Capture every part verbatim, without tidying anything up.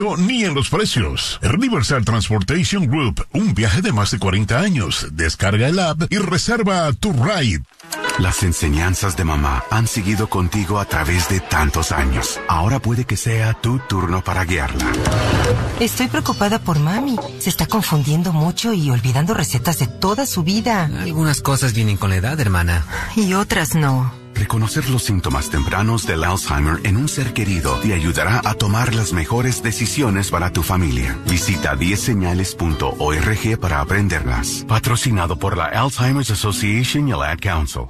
ni en los precios. Riverside Transportation Group, un viaje de más de cuarenta años. Descarga el app y reserva tu ride. Las enseñanzas de mamá han seguido contigo a través de tantos años. Ahora puede que sea tu turno para guiarla. Estoy preocupada por mami. Se está confundiendo mucho y olvidando recetas de toda su vida. Algunas cosas vienen con la edad, hermana. Y otras no. Reconocer los síntomas tempranos del Alzheimer en un ser querido te ayudará a tomar las mejores decisiones para tu familia. Visita diez señales punto org para aprenderlas. Patrocinado por la Alzheimer's Association y el Ad Council.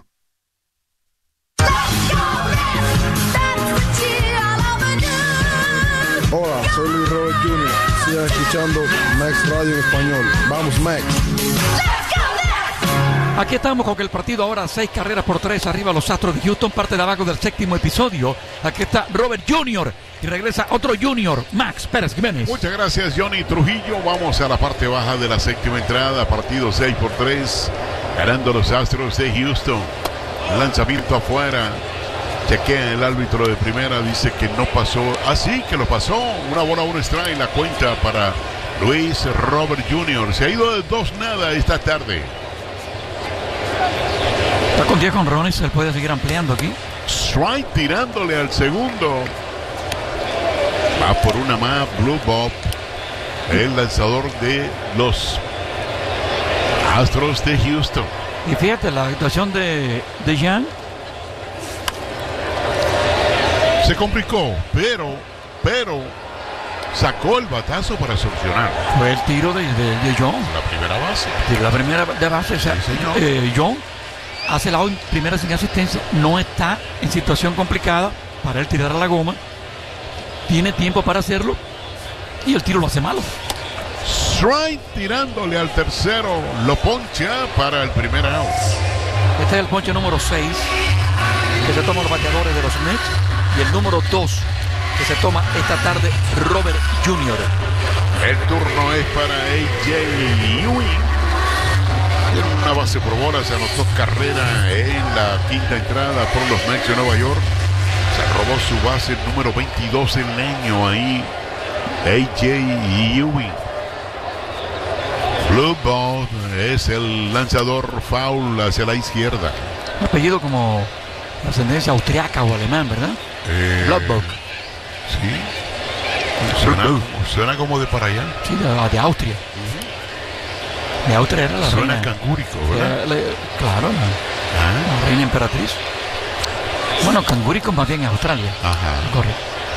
Hola, soy Luis Robert junior Sigan escuchando Max Radio en español. Vamos, Max. Aquí estamos con el partido ahora, seis carreras por tres, arriba los Astros de Houston, parte de abajo del séptimo episodio. Aquí está Robert junior y regresa otro Junior, Max Pérez Jiménez. Muchas gracias, Johnny Trujillo. Vamos a la parte baja de la séptima entrada, partido seis por tres, ganando los Astros de Houston. Lanzamiento afuera. Chequea el árbitro de primera, dice que no pasó. Ah, sí, que lo pasó. Una bola, un strike, la cuenta para Luis Robert junior Se ha ido de dos nada esta tarde. Está con diez jonrones, se puede seguir ampliando aquí. Strike tirándole al segundo. Va por una más, Blue Bob, el lanzador de los Astros de Houston. Y fíjate la actuación de, de Jan. Se complicó, pero, pero sacó el batazo para solucionar. Fue el tiro de, de, de John. La primera base. La primera de base, o sea, sí, señor. Eh, John hace la primera sin asistencia, no está en situación complicada para él tirar a la goma, tiene tiempo para hacerlo y el tiro lo hace malo. Strike tirándole al tercero, lo poncha para el primer out. Este es el ponche número seis que se toma los bateadores de los Mets y el número dos que se toma esta tarde Robert junior El turno es para A J Ewing. Tiene una base por bola, se anotó carrera en la quinta entrada por los Mets de Nueva York. Se robó su base número veintidós el año ahí. A J Ewing. Blue Ball es el lanzador foul hacia la izquierda. Un apellido como ascendencia austriaca o alemán, ¿verdad? Eh, Bloodbook. Sí. Suena, suena como de para allá. Sí, de, de Austria. De Austria era la Suena reina. cangúrico, ¿verdad? La, la, claro, la, ah. la reina emperatriz. Bueno, cangúrico más bien en Australia. Ajá. Correcto.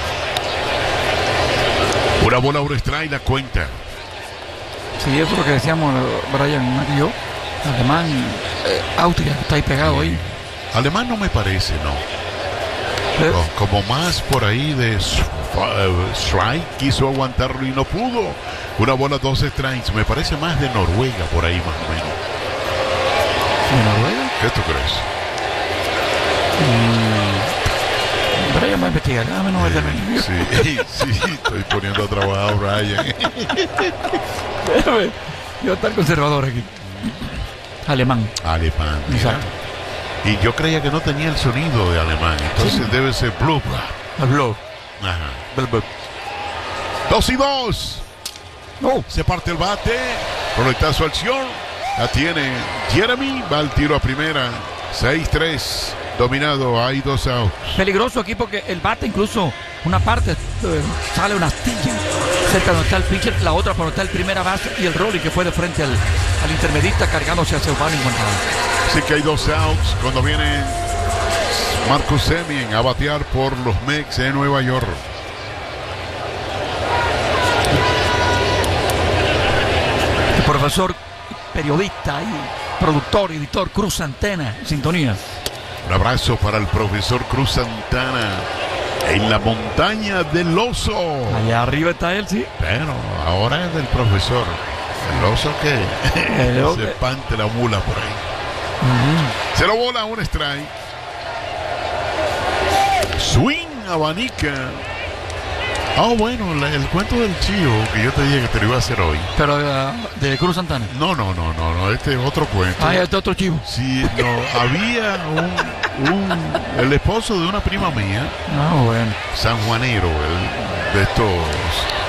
Una bola, un strike, la cuenta. Sí, eso es lo que decíamos Brian y yo. Alemán, eh, Austria, está ahí pegado ahí. Alemán no me parece, no. ¿Eh? Como más por ahí de strike, quiso aguantarlo y no pudo. Una bola, dos strikes. Me parece más de Noruega por ahí, más o menos. ¿De Noruega? ¿Qué tú crees? Mm, Brian va a investigar. Dame no vaya a Sí, sí, estoy poniendo a trabajar a Brian. Déjame, yo estar conservador aquí. Alemán. Alemán. Mira. Exacto. Y yo creía que no tenía el sonido de alemán. Entonces sí. Debe ser blue. El blue. Ajá. Blue, blue. Dos y dos. Oh. Se parte el bate. Proyectazo al acción. La tiene Jeremy. Va al tiro a primera. seis tres. Dominado. Hay dos outs. Peligroso aquí porque el bate incluso una parte eh, sale una astilla cerca donde está el pitcher, la otra por donde está el primera base y el rolling que fue de frente al, al intermedista cargándose hacia Giovanni González. Así que hay dos outs cuando viene Marcus Semien a batear por los Mets de Nueva York. El profesor, periodista y productor, editor Cruz Santana, sintonía. Un abrazo para el profesor Cruz Santana en la montaña del Oso. Allá arriba está él, sí. Pero ahora es del profesor. El oso que El se pante la mula por ahí. Uh-huh. Se lo bola un strike. Swing abanica. Ah, oh, bueno, la, el cuento del Chío que yo te dije que te lo iba a hacer hoy. Pero uh, de Cruz Santana. No, no, no, no, no, este es otro cuento. Ah, este otro chivo. Sí, no, había un, un, el esposo de una prima mía. Ah, bueno. Sanjuanero, el, de estos